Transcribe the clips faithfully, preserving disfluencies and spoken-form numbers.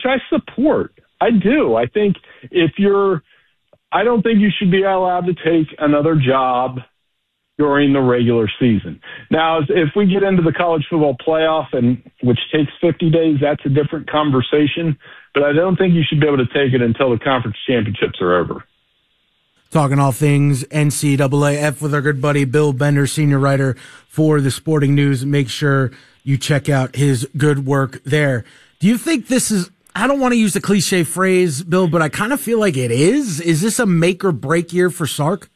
I support. I do. I think if you're – I don't think you should be allowed to take another job during the regular season. Now, if we get into the college football playoff, and which takes fifty days, that's a different conversation. But I don't think you should be able to take it until the conference championships are over. Talking all things N C double A F with our good buddy Bill Bender, senior writer for the Sporting News. Make sure you check out his good work there. Do you think this is, I don't want to use the cliche phrase, Bill, but I kind of feel like it is. Is this a make or break year for Sark?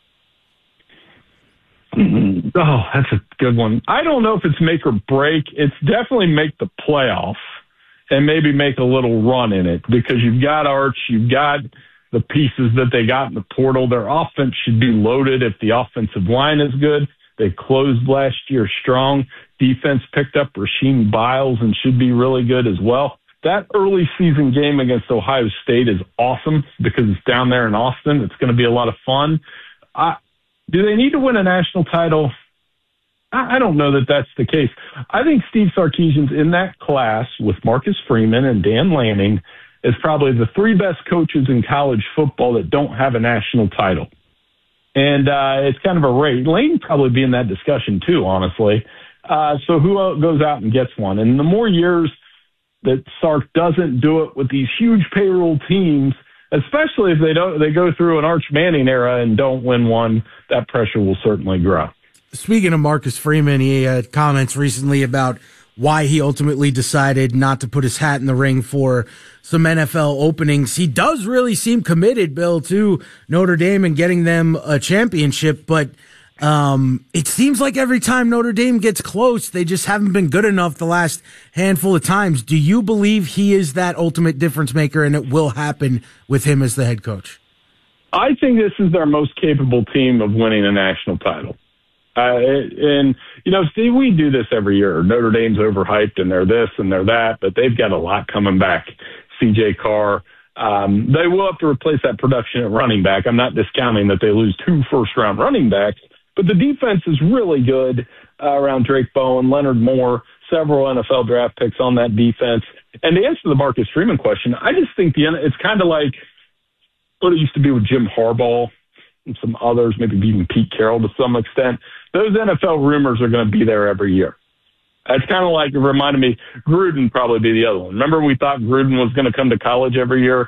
Oh, that's a good one. I don't know if it's make or break. It's definitely make the playoff and maybe make a little run in it, because you've got Arch, you've got the pieces that they got in the portal. Their offense should be loaded if the offensive line is good. They closed last year strong. Defense picked up Rasheem Biles and should be really good as well. That early season game against Ohio State is awesome because it's down there in Austin. It's going to be a lot of fun. I, do they need to win a national title? I, I don't know that that's the case. I think Steve Sarkisian's in that class with Marcus Freeman and Dan Lanning is probably the three best coaches in college football that don't have a national title. And uh, it's kind of a race. Lane probably be in that discussion too, honestly. Uh, so who goes out and gets one? And the more years that Sark doesn't do it with these huge payroll teams, especially if they don't, they go through an Arch Manning era and don't win one, that pressure will certainly grow. Speaking of Marcus Freeman, he had comments recently about why he ultimately decided not to put his hat in the ring for some N F L openings. He does really seem committed, Bill, to Notre Dame and getting them a championship, but um, it seems like every time Notre Dame gets close, they just haven't been good enough the last handful of times. Do you believe he is that ultimate difference maker and it will happen with him as the head coach? I think this is their most capable team of winning a national title. Uh, and, you know, Steve, we do this every year. Notre Dame's overhyped and they're this and they're that, but they've got a lot coming back. C J Carr, um, they will have to replace that production at running back. I'm not discounting that they lose two first-round running backs, but the defense is really good uh, around Drake Bowen, Leonard Moore, several N F L draft picks on that defense. And to answer the Marcus Freeman question, I just think the it's kind of like what it used to be with Jim Harbaugh and some others, maybe even Pete Carroll to some extent. Those N F L rumors are going to be there every year. It's kind of like, it reminded me, Gruden probably be the other one. Remember we thought Gruden was going to come to college every year?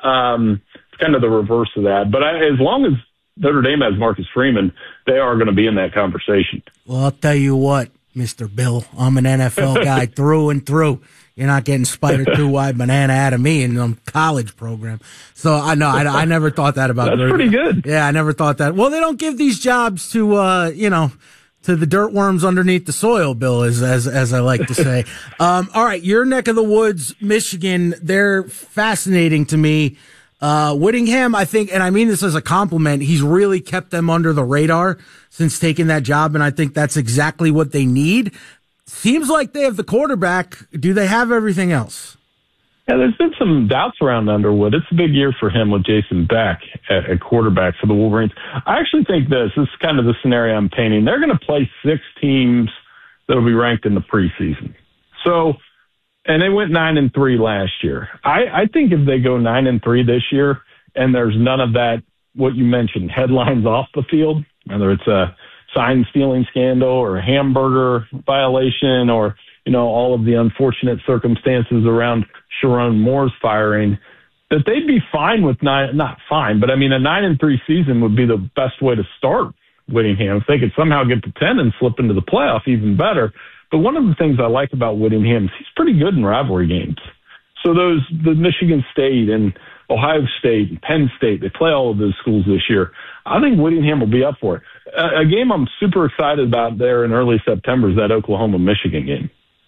Um, it's kind of the reverse of that. But I, as long as Notre Dame has Marcus Freeman, they are going to be in that conversation. Well, I'll tell you what, Mister Bill, I'm an N F L guy through and through. You're not getting spider two-wide banana out of me in the college program. So I know I, I never thought that about. That's Gruden. Pretty good. Yeah, I never thought that. Well, they don't give these jobs to uh, you know, to the dirt worms underneath the soil, Bill, as as as I like to say. um, all right, your neck of the woods, Michigan. They're fascinating to me. Uh, Whittingham, I think, and I mean this as a compliment, he's really kept them under the radar since taking that job, and I think that's exactly what they need. Seems like they have the quarterback. Do they have everything else? Yeah, there's been some doubts around Underwood. It's a big year for him with Jason Beck at, at quarterback for the Wolverines. I actually think this, this is kind of the scenario I'm painting. They're going to play six teams that will be ranked in the preseason. So, and they went nine and three last year. I, I think if they go nine and three this year, and there's none of that, what you mentioned, headlines off the field, whether it's a sign stealing scandal or a hamburger violation or, you know, all of the unfortunate circumstances around Sharon Moore's firing, that they'd be fine with nine, not fine, but I mean, a nine and three season would be the best way to start Whittingham. If they could somehow get to ten and slip into the playoff, even better. But one of the things I like about Whittingham is he's pretty good in rivalry games. So those, the Michigan State and Ohio State and Penn State, they play all of those schools this year. I think Whittingham will be up for it. A, a game I'm super excited about there in early September is that Oklahoma-Michigan game.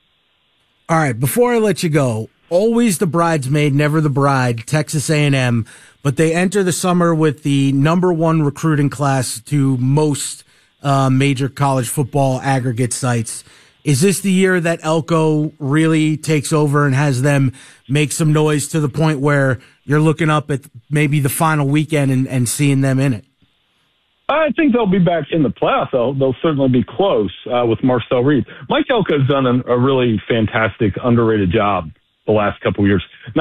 All right, before I let you go, always the bridesmaid, never the bride, Texas A and M, but they enter the summer with the number one recruiting class to most uh, major college football aggregate sites. Is this the year that Elko really takes over and has them make some noise to the point where you're looking up at maybe the final weekend and, and seeing them in it? I think they'll be back in the playoffs. They'll, they'll certainly be close uh, with Marcel Reed. Mike Elko's done an, a really fantastic, underrated job the last couple of years. Not